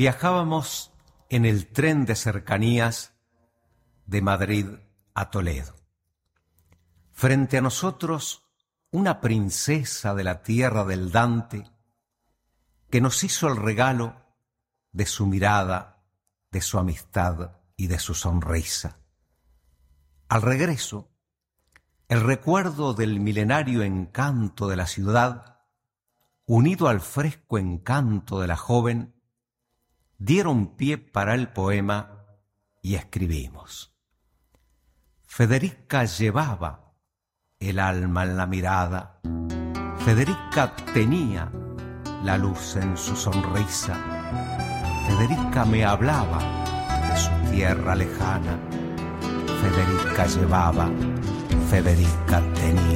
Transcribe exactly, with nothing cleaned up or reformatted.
Viajábamos en el tren de cercanías de Madrid a Toledo. Frente a nosotros, una princesa de la tierra del Dante que nos hizo el regalo de su mirada, de su amistad y de su sonrisa. Al regreso, el recuerdo del milenario encanto de la ciudad, unido al fresco encanto de la joven, dieron pie para el poema y escribimos. Federica llevaba el alma en la mirada, Federica tenía la luz en su sonrisa, Federica me hablaba de su tierra lejana, Federica llevaba, Federica tenía.